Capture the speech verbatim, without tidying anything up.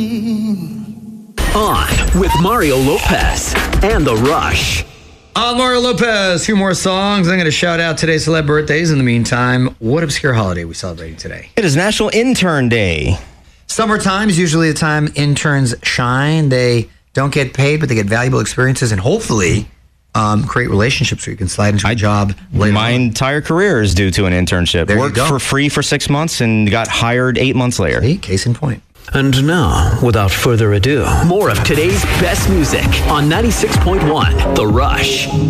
On with Mario Lopez and The Rush. I'm Mario Lopez. A few more songs. I'm going to shout out today's celeb birthdays. In the meantime, what obscure holiday are we celebrating today? It is National Intern Day. Summertime is usually the time interns shine. They don't get paid, but they get valuable experiences and hopefully um, create relationships where you can slide into a job later My on. entire career is due to an internship. There you Worked go. for free for six months and got hired eight months later. See? Case in point. And now, without further ado, more of today's best music on ninety-six point one The Rush.